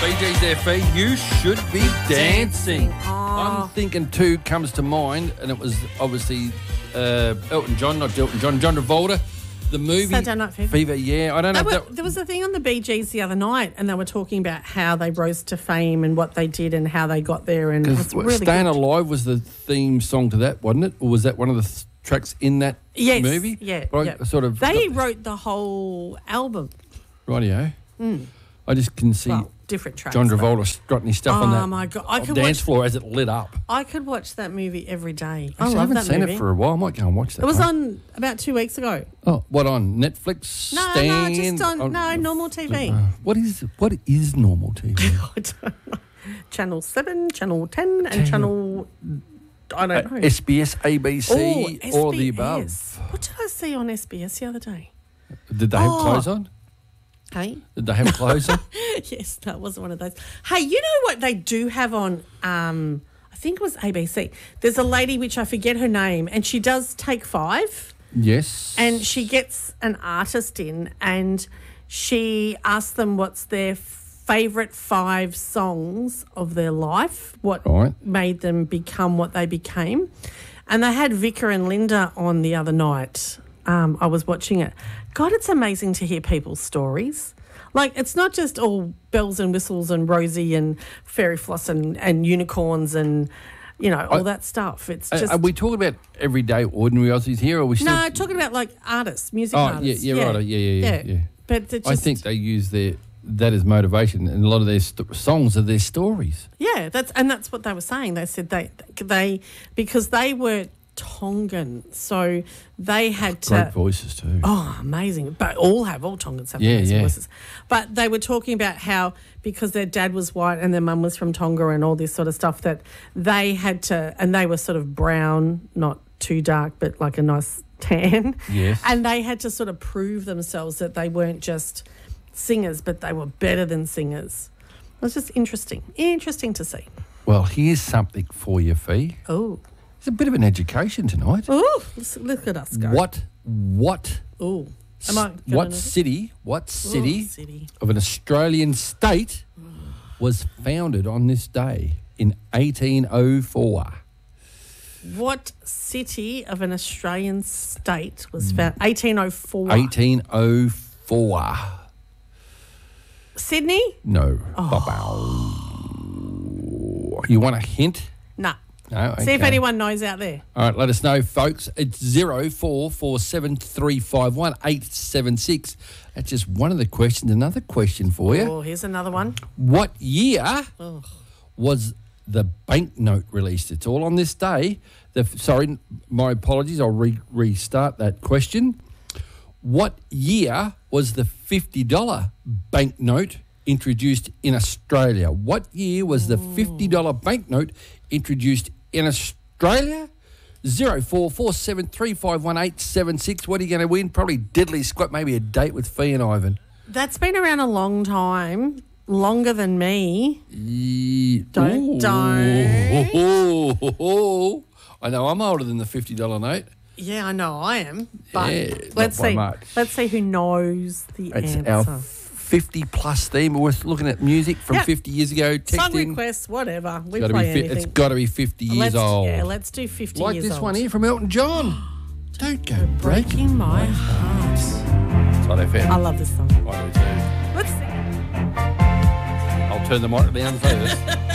BG's there, Fee. You should be dancing. I'm thinking two comes to mind, and it was obviously Elton John, not Elton John, John Travolta. The movie Saturday Night Fever. Fever, yeah. I don't know. There was a thing on the Bee Gees the other night, and they were talking about how they rose to fame and what they did and how they got there. And it was really Staying good. Alive was the theme song to that, wasn't it? Or was that one of the tracks in that movie? Yeah, But I sort of they wrote the whole album. Rightio. I just can see Different tracks. John Travolta strutting his stuff on that my God. dance floor as it lit up. I could watch that movie every day. Actually, I love haven't that seen movie. it for a while. I might go and watch that. It was one. on about 2 weeks ago. Oh, what on Netflix? No, just on normal TV. What is normal TV? I don't know. Channel 7, Channel 10, and Channel... I don't know. SBS, ABC, SBS. all of the above. What did I see on SBS the other day? Did they have clothes on? Hey? Did they have clothes on? Yes, that was one of those. Hey, you know what they do have on, I think it was ABC. There's a lady, which I forget her name, and she does Take 5. Yes. And she gets an artist in and she asks them what's their favourite 5 songs of their life, what made them become what they became. And they had Vika and Linda on the other night. I was watching it. God, it's amazing to hear people's stories. Like, it's not just all bells and whistles and Rosie and fairy floss and unicorns and, you know, all that stuff. It's just... Are we talking about everyday ordinary Aussies here, or are we still... No, talking about, like, artists, music artists. Right. Yeah. But just, I think they use that as motivation, and a lot of their songs are their stories. Yeah, that's what they were saying. They said they because they were Tongan, so they had to... Great voices too. Oh, amazing. But all Tongans have amazing voices. But they were talking about how, because their dad was white and their mum was from Tonga and all this sort of stuff, that they had to... And they were sort of brown, not too dark, but like a nice tan. Yes. And they had to sort of prove themselves that they weren't just singers, but they were better than singers. It was just interesting to see. Well, here's something for you, Fee. Oh. It's a bit of an education tonight. Oh, look at us go. What city of an Australian state was founded on this day in 1804? What city of an Australian state was founded? 1804. 1804. Sydney? No. You want a hint? Nah. No, okay. See if anyone knows out there. All right, let us know, folks. It's 0447351876. That's just one of the questions. Another question for you. Oh, here's another one. What year was the banknote released? It's all on this day. Sorry, my apologies. I'll restart that question. What year was the $50 banknote introduced in Australia? What year was the $50 banknote introduced in Australia? 0447351876. What are you going to win? Probably diddly squat, maybe a date with Fee and Ivan. That's been around a long time, longer than me. Don't. I know I'm older than the $50 note. Yeah, I know I am. But yeah, let's not by see. much. Let's see who knows the It's answer. our 50-plus theme. We're looking at music from 50 years ago. Song Text in. requests, whatever. We It's play anything. It's got to be 50 years old. Yeah, let's do 50 like years this old. one here from Elton John. Don't go Breaking my heart. It's on FM. I love this song. I do too. Let's sing it. I'll turn the mic down first.